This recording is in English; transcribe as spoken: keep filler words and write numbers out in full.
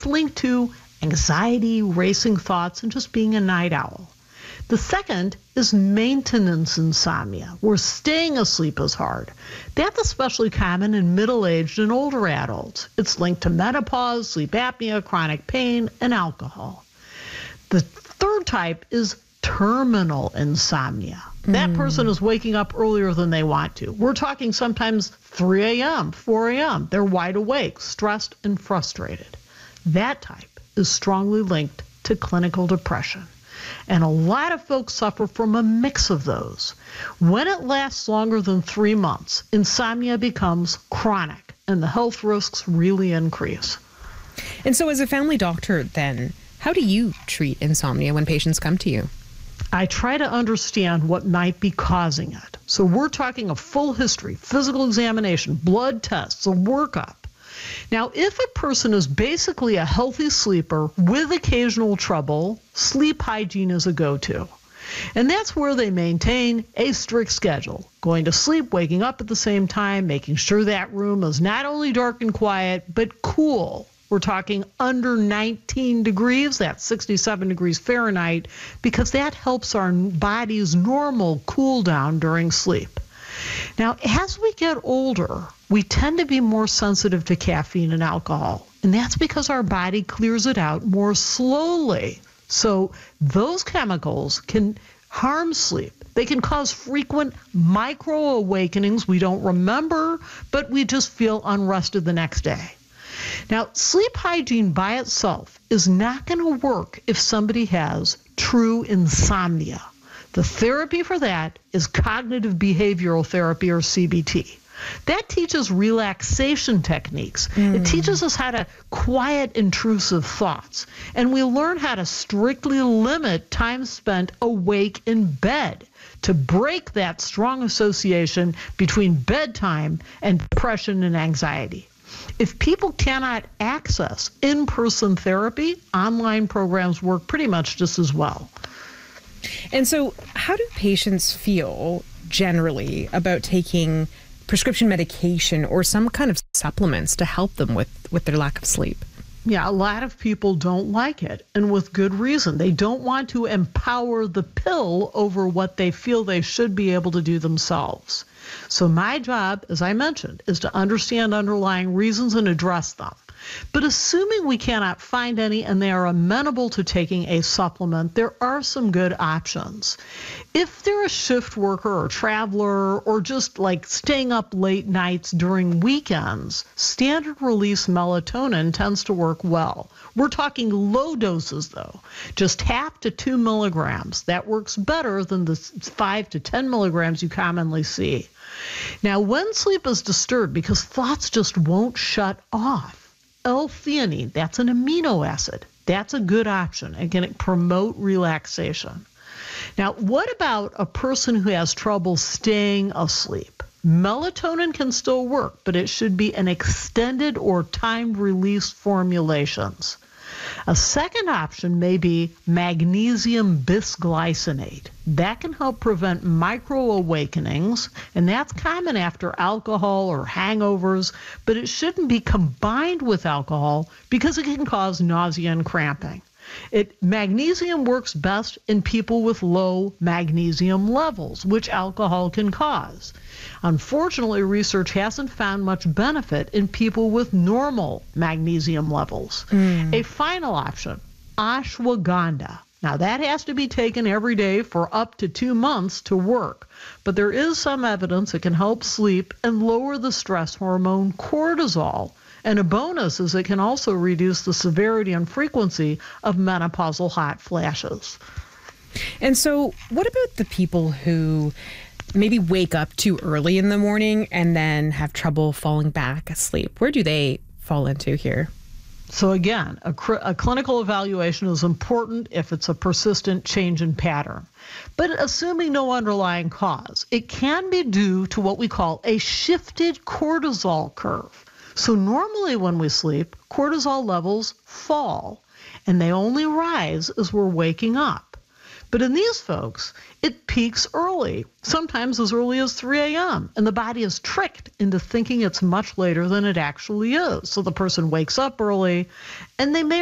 linked to anxiety, racing thoughts, and just being a night owl. The second is maintenance insomnia, where staying asleep is hard. That's especially common in middle-aged and older adults. It's linked to menopause, sleep apnea, chronic pain, and alcohol. The third type is terminal insomnia. That person is waking up earlier than they want to. We're talking sometimes three a.m., four a.m. They're wide awake, stressed, and frustrated. That type is strongly linked to clinical depression. And a lot of folks suffer from a mix of those. When it lasts longer than three months, insomnia becomes chronic, and the health risks really increase. And so as a family doctor, then, how do you treat insomnia when patients come to you? I try to understand what might be causing it. So we're talking a full history, physical examination, blood tests, a workup. Now, if a person is basically a healthy sleeper with occasional trouble, sleep hygiene is a go-to. And that's where they maintain a strict schedule, going to sleep, waking up at the same time, making sure that room is not only dark and quiet, but cool. We're talking under nineteen degrees, that's sixty-seven degrees Fahrenheit, because that helps our body's normal cool down during sleep. Now, as we get older, we tend to be more sensitive to caffeine and alcohol, and that's because our body clears it out more slowly. So those chemicals can harm sleep. They can cause frequent micro awakenings we don't remember, but we just feel unrested the next day. Now, sleep hygiene by itself is not going to work if somebody has true insomnia. The therapy for that is cognitive behavioral therapy, or C B T. That teaches relaxation techniques. Mm. It teaches us how to quiet intrusive thoughts. And we learn how to strictly limit time spent awake in bed to break that strong association between bedtime and depression and anxiety. If people cannot access in-person therapy, online programs work pretty much just as well. And so how do patients feel generally about taking prescription medication or some kind of supplements to help them with, with their lack of sleep? Yeah, a lot of people don't like it, and with good reason. They don't want to empower the pill over what they feel they should be able to do themselves. So my job, as I mentioned, is to understand underlying reasons and address them. But assuming we cannot find any and they are amenable to taking a supplement, there are some good options. If they're a shift worker or traveler or just like staying up late nights during weekends, standard release melatonin tends to work well. We're talking low doses, though, just half to two milligrams. That works better than the five to ten milligrams you commonly see. Now, when sleep is disturbed because thoughts just won't shut off, L-theanine, that's an amino acid. That's a good option and can promote relaxation. Now, what about a person who has trouble staying asleep? Melatonin can still work, but it should be an extended or timed release formulations. A second option may be magnesium bisglycinate. That can help prevent micro awakenings, and that's common after alcohol or hangovers, but it shouldn't be combined with alcohol because it can cause nausea and cramping. It, magnesium works best in people with low magnesium levels, which alcohol can cause. Unfortunately, research hasn't found much benefit in people with normal magnesium levels. Mm. A final option, ashwagandha. Now, that has to be taken every day for up to two months to work, but there is some evidence it can help sleep and lower the stress hormone cortisol. And a bonus is it can also reduce the severity and frequency of menopausal hot flashes. And so what about the people who maybe wake up too early in the morning and then have trouble falling back asleep? Where do they fall into here? So again, a, cr- a clinical evaluation is important if it's a persistent change in pattern. But assuming no underlying cause, it can be due to what we call a shifted cortisol curve. So normally when we sleep, cortisol levels fall, and they only rise as we're waking up. But in these folks, it peaks early, sometimes as early as three a.m., and the body is tricked into thinking it's much later than it actually is. So the person wakes up early, and they may